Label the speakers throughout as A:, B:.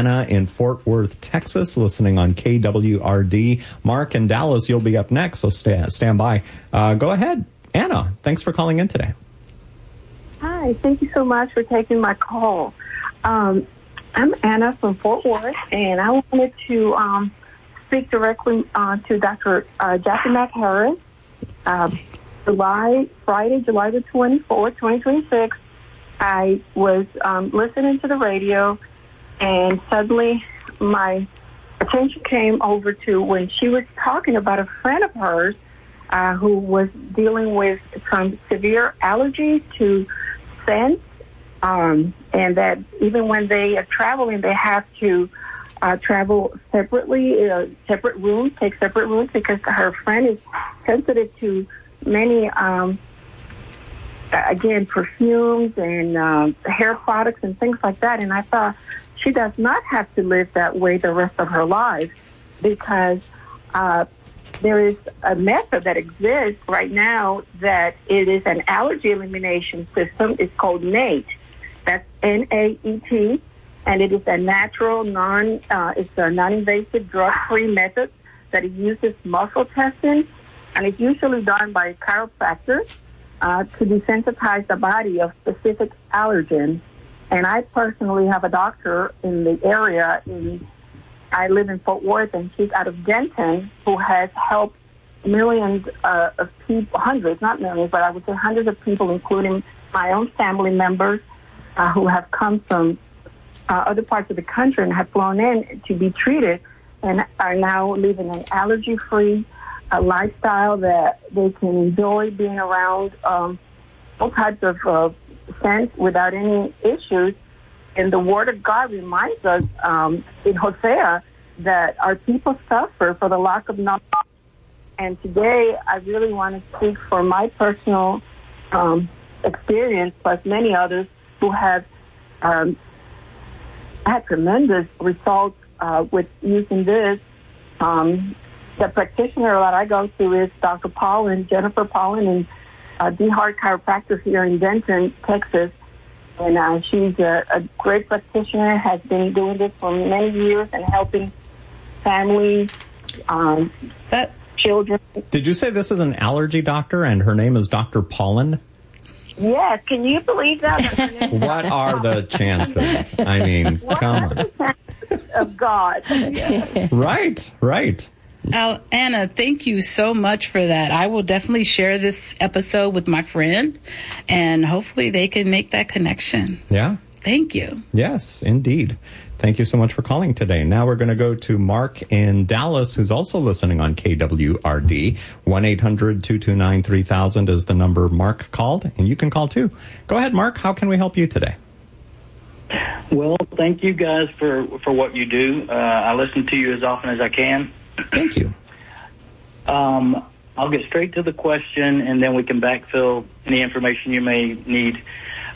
A: Anna in Fort Worth, Texas, listening on KWRD. Mark in Dallas, you'll be up next, so stand by. Go ahead. Anna, thanks for calling in today.
B: Hi, thank you so much for taking my call. I'm Anna from Fort Worth, and I wanted to speak directly to Dr. Jackie McHarris. Friday, July the 24th, 2026, I was listening to the radio, and suddenly my attention came over to when she was talking about a friend of hers who was dealing with some severe allergies to scents, and that even when they are traveling, they have to travel separately, separate rooms, take separate rooms, because her friend is sensitive to many, again, perfumes and hair products and things like that. And I thought she does not have to live that way the rest of her life, because there is a method that exists right now that it is an allergy elimination system. It's called NAET. That's NAET, and it is a natural, it's a non-invasive, drug-free method that it uses muscle testing, and it's usually done by chiropractors to desensitize the body of specific allergens. And I personally have a doctor in the area. I live in Fort Worth, and she's out of Denton, who has helped millions of people, hundreds, not millions, but I would say hundreds of people, including my own family members who have come from other parts of the country and have flown in to be treated and are now living an allergy-free lifestyle that they can enjoy being around all types of scents without any issues. And the Word of God reminds us in Hosea that our people suffer for the lack of knowledge. And today I really want to speak for my personal experience, plus many others who have had tremendous results with using this. The practitioner that I go to is Dr. Paulin, Jennifer Paulin, and DeHart Chiropractor here in Denton, Texas. And she's a great practitioner, has been doing this for many years and helping families, children.
A: Did you say this is an allergy doctor and her name is Dr. Paulin?
B: Yes, can you believe that?
A: What are the chances? I mean, come on.
B: The chances of God. Yes.
A: Right.
C: Anna, thank you so much for that. I will definitely share this episode with my friend, and hopefully they can make that connection.
A: Yeah.
C: Thank you.
A: Yes, indeed. Thank you so much for calling today. Now we're going to go to Mark in Dallas, who's also listening on KWRD. 1-800-229-3000 is the number Mark called, and you can call too. Go ahead, Mark. How can we help you today?
D: Well, thank you guys for what you do. I listen to you as often as I can.
A: Thank you.
D: I'll get straight to the question, and then we can backfill any information you may need.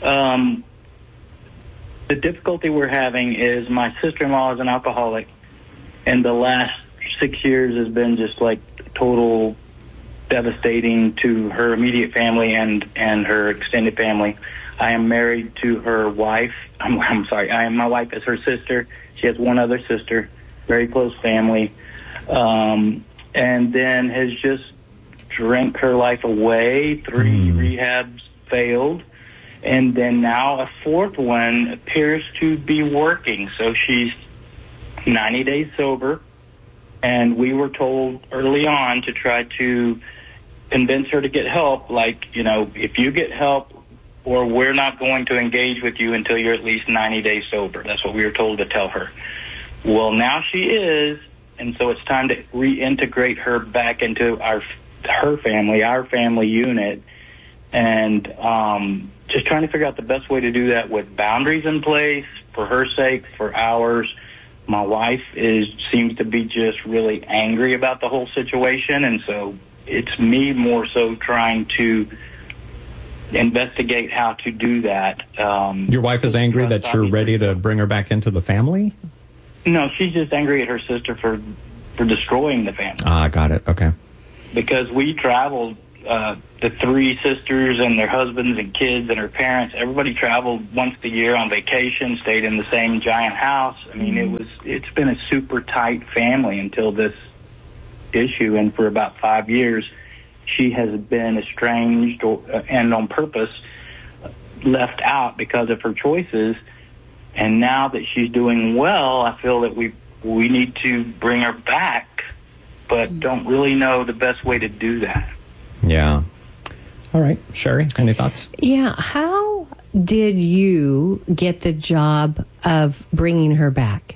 D: The difficulty we're having is my sister-in-law is an alcoholic, and the last 6 years has been just like total devastating to her immediate family and her extended family. I am married to her wife. My wife is her sister. She has one other sister, very close family. And then has just drank her life away. 3 rehabs failed. And then now a 4th one appears to be working. So she's 90 days sober. And we were told early on to try to convince her to get help. Like, if you get help, or we're not going to engage with you until you're at least 90 days sober. That's what we were told to tell her. Well, now she is. And so it's time to reintegrate her back into our family unit, and just trying to figure out the best way to do that with boundaries in place for her sake, for ours. My wife seems to be just really angry about the whole situation, and so it's me more so trying to investigate how to do that.
A: Your wife is angry that you're ready to bring her back into the family?
D: No, she's just angry at her sister for destroying the family.
A: Ah, got it. Okay.
D: Because we traveled the three sisters and their husbands and kids and her parents, everybody traveled once a year on vacation, stayed in the same giant house. I mean, it's been a super tight family until this issue, and for about 5 years, she has been estranged and on purpose left out because of her choices. And now that she's doing well, I feel that we need to bring her back, but don't really know the best way to do that.
A: Yeah. All right. Sherry, any thoughts?
E: Yeah. How did you get the job of bringing her back?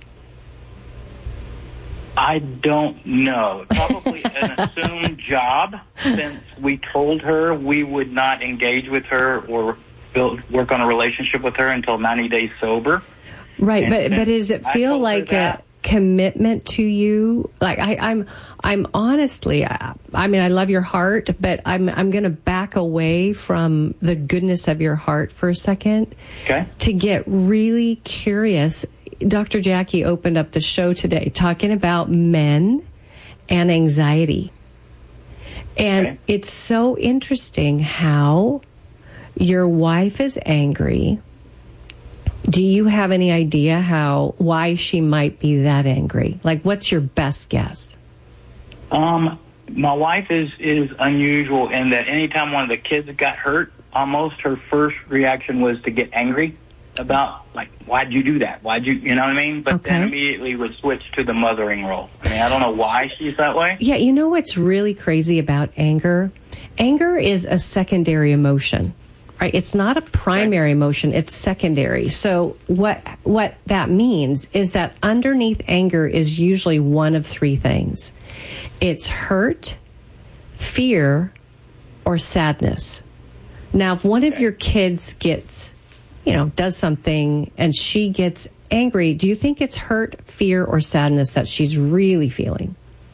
D: I don't know. Probably an assumed job, since we told her we would not engage with her or work on a relationship with her until 90 days sober.
E: Right, but does it feel like a commitment to you? Like I'm honestly, I mean, I love your heart, but I'm going to back away from the goodness of your heart for a second.
D: Okay.
E: To get really curious. Dr. Jackie opened up the show today talking about men and anxiety. And It's so interesting how your wife is angry. Do you have any idea why she might be that angry? Like, what's your best guess?
D: My wife is unusual in that anytime one of the kids got hurt, almost her first reaction was to get angry about, like, why'd you do that? You know what I mean? But then immediately would switch to the mothering role. I mean, I don't know why she's that way.
E: Yeah, you know what's really crazy about anger? Anger is a secondary emotion. Right, it's not a primary emotion, it's secondary. So what that means is that underneath anger is usually one of three things. It's hurt, fear, or sadness. Now, if one of your kids does something and she gets angry, do you think it's hurt, fear, or sadness that she's really feeling?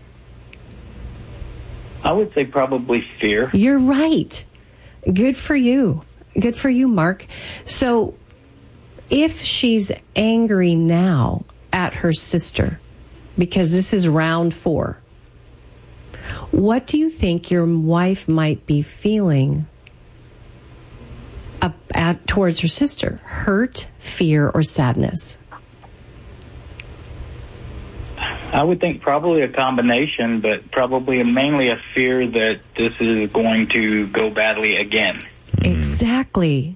D: I would say probably fear.
E: You're right. Good for you. Good for you, Mark. So if she's angry now at her sister, because this is round 4, what do you think your wife might be feeling towards her sister? Hurt, fear, or sadness?
D: I would think probably a combination, but probably mainly a fear that this is going to go badly again.
E: Exactly.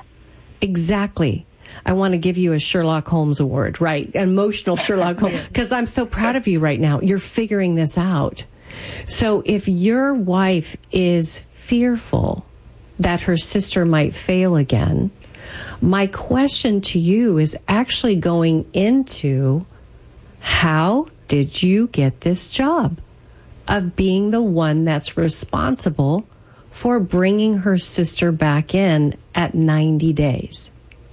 E: I want to give you a Sherlock Holmes award, right? Emotional Sherlock Holmes, because I'm so proud of you right now. You're figuring this out. So if your wife is fearful that her sister might fail again, my question to you is actually going into, how did you get this job of being the one that's responsible for bringing her sister back in at 90 days?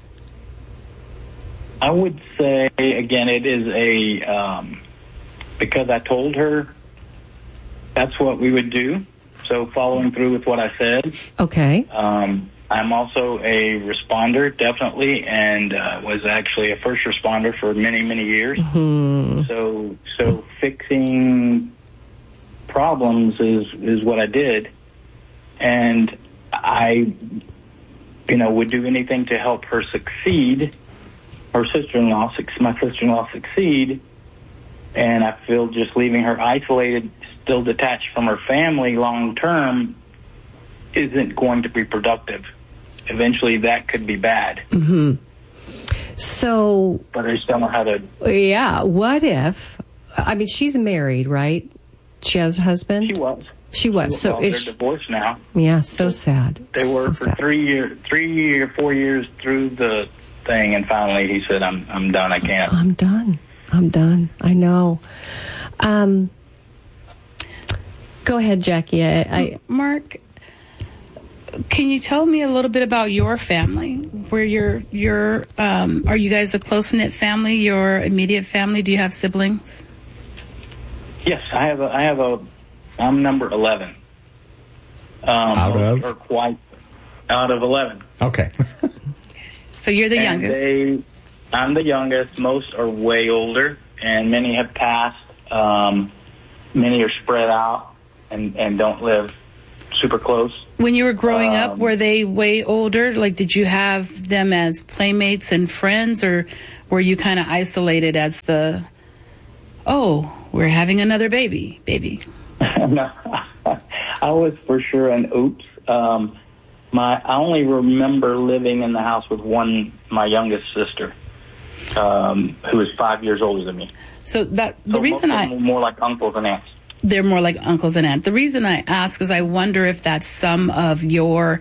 D: I would say, again, it is because I told her that's what we would do. So following through with what I said.
E: Okay.
D: I'm also a responder, definitely, and was actually a first responder for many, many years. Mm-hmm. So fixing problems is what I did. And I, would do anything to help her succeed, my sister-in-law succeed. And I feel just leaving her isolated, still detached from her family long term, isn't going to be productive. Eventually that could be bad.
E: Mm-hmm. So,
D: but I just don't know how to.
E: Yeah. What if, she's married, right? She has a husband?
D: She was.
E: So
D: they're divorced now.
E: Yeah, so sad.
D: They were for 3 or 4 years through the thing, and finally he said, I'm done. I can't.
E: I'm done. I know. Go ahead, Jackie.
C: Mark, can you tell me a little bit about your family? Where your are you guys a close-knit family? Your immediate family? Do you have siblings?
D: Yes, I have I'm number 11. Out of 11.
A: Okay.
C: So you're the youngest.
D: I'm the youngest. Most are way older, and many have passed. Many are spread out and don't live super close.
C: When you were growing up, were they way older? Like, did you have them as playmates and friends, or were you kind of isolated as the, oh, we're having another baby?
D: No, I was for sure an oops. I only remember living in the house with my youngest sister, who is 5 years older than me.
C: So the reason
D: most of them were more like uncles and aunts.
C: They're more like uncles and aunts. The reason I ask is I wonder if that's some of your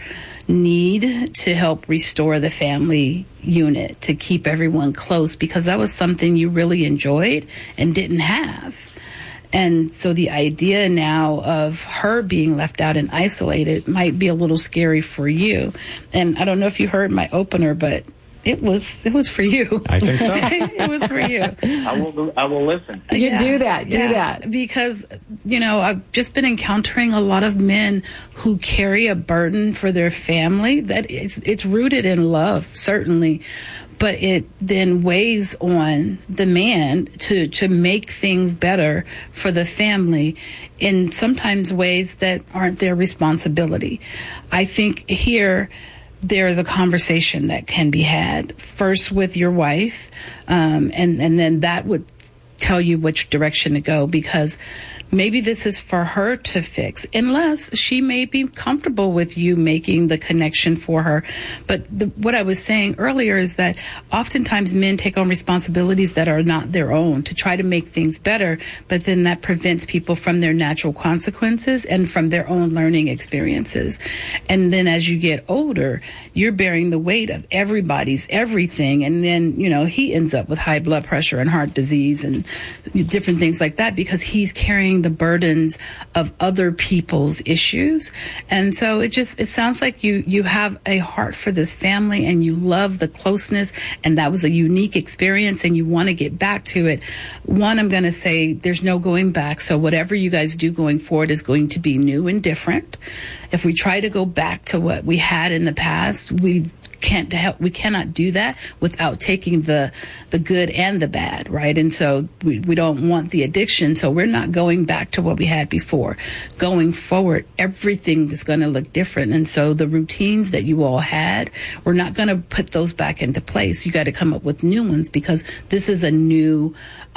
C: need to help restore the family unit, to keep everyone close, because that was something you really enjoyed and didn't have. And so the idea now of her being left out and isolated might be a little scary for you. And I don't know if you heard my opener, but it was for you.
A: I think so.
C: It was for you.
D: I will listen.
E: You do that.
C: Because, I've just been encountering a lot of men who carry a burden for their family that it's rooted in love, certainly, but it then weighs on the man to make things better for the family in sometimes ways that aren't their responsibility. I think here there is a conversation that can be had first with your wife, and then that would tell you which direction to go, because maybe this is for her to fix, unless she may be comfortable with you making the connection for her. But what I was saying earlier is that oftentimes men take on responsibilities that are not their own to try to make things better, but then that prevents people from their natural consequences and from their own learning experiences. And then as you get older, you're bearing the weight of everybody's everything. And then, he ends up with high blood pressure and heart disease and different things like that, because he's carrying the burdens of other people's issues. And so it sounds like you have a heart for this family and you love the closeness, and that was a unique experience and you want to get back to it. One, I'm going to say there's no going back. So whatever you guys do going forward is going to be new and different. If we try to go back to what we had in the past, we cannot do that without taking the good and the bad, right? And so we don't want the addiction, so we're not going back to what we had before. Going forward, everything is going to look different. And so the routines that you all had, we're not going to put those back into place. You got to come up with new ones, because this is a new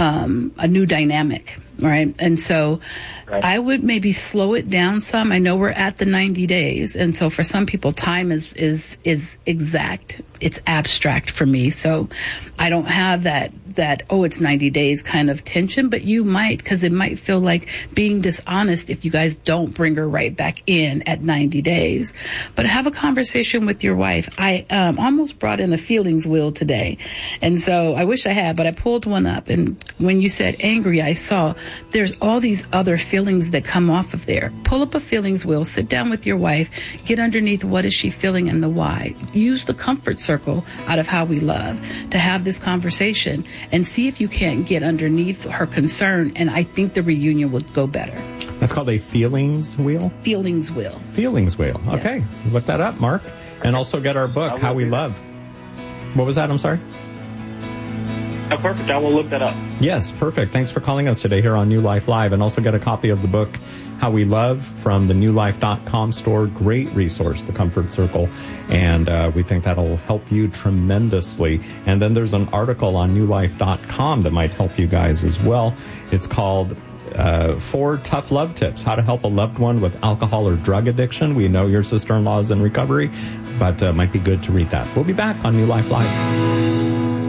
C: dynamic. Right. And so I would maybe slow it down some. I know we're at the 90 days. And so for some people, time is exact. It's abstract for me. So I don't have that, it's 90 days kind of tension, but you might, because it might feel like being dishonest if you guys don't bring her right back in at 90 days. But have a conversation with your wife. I almost brought in a feelings wheel today. And so I wish I had, but I pulled one up. And when you said angry, I saw there's all these other feelings that come off of there. Pull up a feelings wheel, sit down with your wife, get underneath what is she feeling and the why. Use the comfort circle out of How We Love to have this conversation and see if you can't get underneath her concern. And I think the reunion will go better.
A: That's called a feelings wheel?
C: Feelings wheel.
A: Feelings wheel. Okay. Yeah. Look that up, Mark. And also get our book, How We Love. What was that? I'm sorry?
D: Oh, perfect. I will look that up.
A: Yes, perfect. Thanks for calling us today here on New Life Live. And also get a copy of the book, How We Love, from the newlife.com store. Great resource, The Comfort Circle. And we think that'll help you tremendously. And then there's an article on newlife.com that might help you guys as well. It's called 4 Tough Love Tips, How to Help a Loved One with Alcohol or Drug Addiction. We know your sister-in-law is in recovery, but it might be good to read that. We'll be back on New Life Live.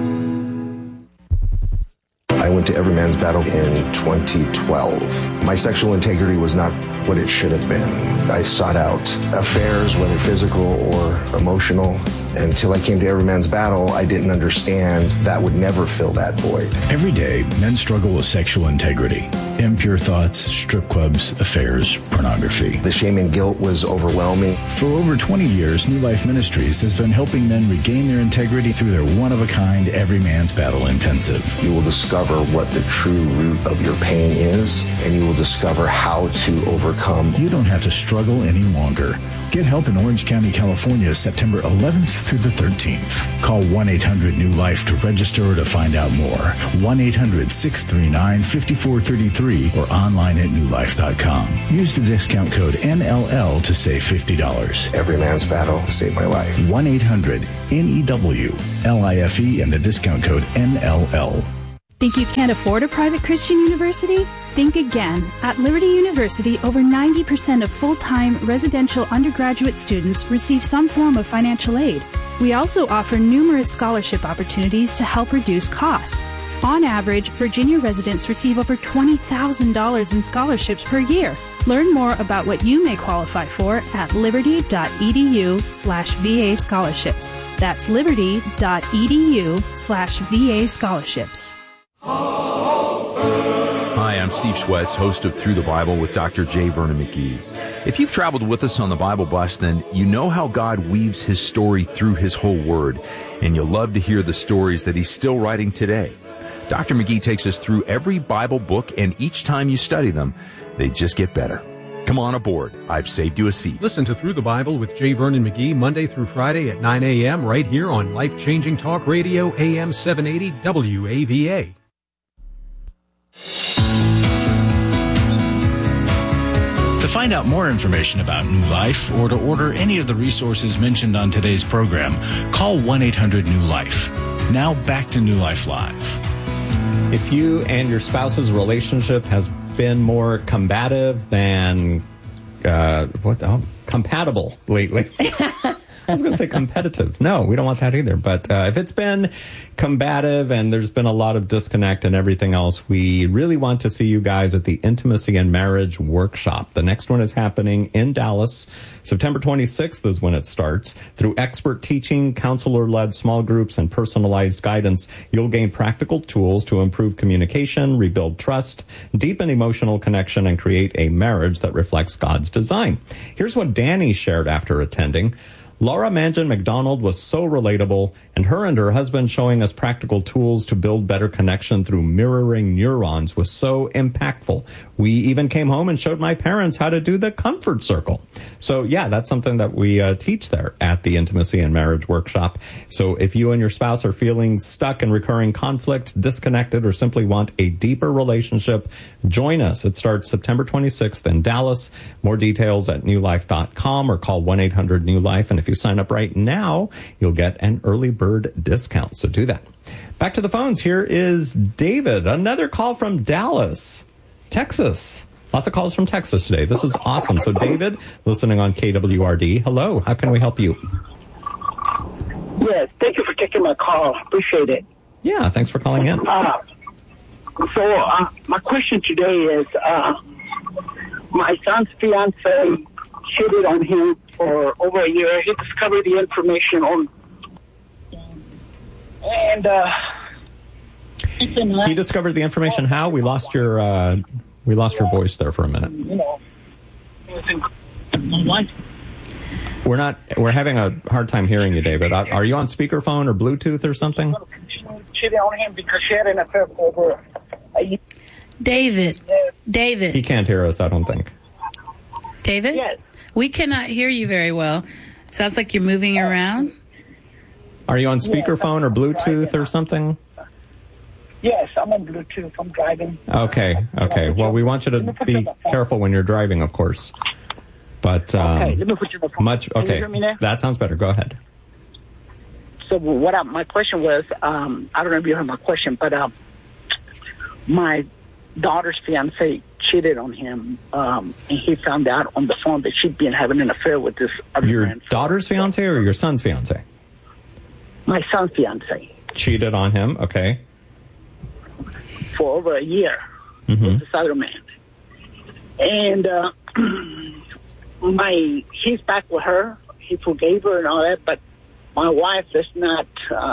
F: I went to Every Man's Battle in 2012. My sexual integrity was not what it should have been. I sought out affairs, whether physical or emotional. Until I came to Every Man's Battle, I didn't understand that would never fill that void.
G: Every day, men struggle with sexual integrity. Impure thoughts, strip clubs, affairs, pornography.
F: The shame and guilt was overwhelming.
G: For over 20 years, New Life Ministries has been helping men regain their integrity through their one-of-a-kind Every Man's Battle Intensive.
F: You will discover what the true root of your pain is, and you will discover how to overcome.
G: You don't have to struggle any longer. Get help in Orange County, California, September 11th through the 13th. Call 1-800-NEW-LIFE to register or to find out more. 1-800-639-5433 or online at newlife.com. Use the discount code NLL to save $50.
F: Every man's battle saved my life.
G: 1-800-NEW-LIFE and the discount code NLL.
H: Think you can't afford a private Christian university? Think again. At Liberty University, over 90% of full-time residential undergraduate students receive some form of financial aid. We also offer numerous scholarship opportunities to help reduce costs. On average, Virginia residents receive over $20,000 in scholarships per year. Learn more about what you may qualify for at liberty.edu/VA scholarships. That's liberty.edu/VA scholarships.
I: Hi, I'm Steve Schwetz, host of Through the Bible with Dr. J. Vernon McGee. If you've traveled with us on the Bible Bus, then you know how God weaves His story through His whole Word, and you'll love to hear the stories that He's still writing today. Dr. McGee takes us through every Bible book, and each time you study them, they just get better. Come on aboard. I've saved you a seat.
J: Listen to Through the Bible with J. Vernon McGee Monday through Friday at 9 a.m. right here on Life-Changing Talk Radio, AM 780 WAVA.
G: To find out more information about New Life or to order any of the resources mentioned on today's program, call 1-800-NEW-LIFE. Now back to New Life Live.
A: If you and your spouse's relationship has been more combative than compatible lately. I was going to say competitive. No, we don't want that either. But if it's been combative and there's been a lot of disconnect and everything else, we really want to see you guys at the Intimacy and Marriage Workshop. The next one is happening in Dallas. September 26th is when it starts. Through expert teaching, counselor-led small groups, and personalized guidance, you'll gain practical tools to improve communication, rebuild trust, deepen emotional connection, and create a marriage that reflects God's design. Here's what Danny shared after attending. Laura Mangan McDonald was so relatable, and her husband showing us practical tools to build better connection through mirroring neurons was so impactful. We even came home and showed my parents how to do the comfort circle. So yeah, that's something that we teach there at the Intimacy and Marriage Workshop. So if you and your spouse are feeling stuck in recurring conflict, disconnected, or simply want a deeper relationship, join us. It starts September 26th in Dallas. More details at newlife.com or call 1-800-NEW-LIFE. And if you sign up right now, you'll get an early bird discount. So do that. Back to the phones. Here is David. Another call from Dallas, Texas. Lots of calls from Texas today. This is awesome. So David, listening on KWRD. Hello. How can we help you?
K: Yes. Thank you for taking my call. Appreciate it.
A: Yeah. Thanks for calling in.
K: My question today is, my son's fiance cheated on him for over a year. He discovered the information on, and
A: he discovered the information. How? We lost your voice there for a minute.
K: You know,
A: we're having a hard time hearing you, David. Are you on speakerphone or Bluetooth or something?
K: Cheated on him because she had an affair for over a year.
C: David.
A: He can't hear us, I don't think.
C: David?
K: Yes.
C: We cannot hear you very well. Sounds like you're moving around.
A: Are you on speakerphone or Bluetooth or something?
K: Yes, I'm on Bluetooth. I'm driving.
A: Okay. Well, we want you to be careful when you're driving, of course. But
K: okay, let me put you on the phone.
A: Okay,
K: Can you hear me now?
A: That sounds better. Go ahead.
K: So my question was, I don't know if you heard my question, but my daughter's fiance cheated on him, and he found out on the phone that she'd been having an affair with this other
A: Your
K: man.
A: daughter's fiance or your son's fiance?
K: My son's fiance.
A: Cheated on him, okay.
K: For over a year with this other man. And he's back with her. He forgave her and all that, but my wife is not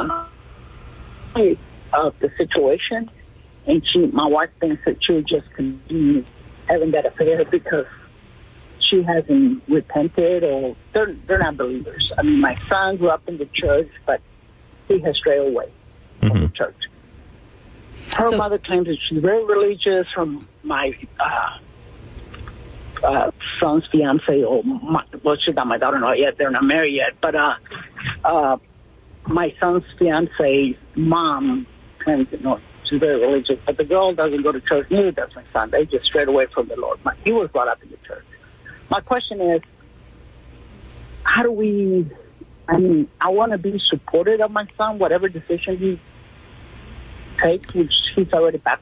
K: of the situation. And my wife thinks that she would just continue having that affair because she hasn't repented, or they're not believers. I mean, my son grew up in the church, but he has strayed away from the church. Her mother claims that she's very religious. My son's fiance, or she's not my daughter, not yet. They're not married yet. But my son's fiance's mom, she's very religious, but the girl doesn't go to church. Neither does my son. They just strayed away from the Lord. He was brought up in the church. My question is, how do we? I mean, I want to be supportive of my son, whatever decision he takes, which he's already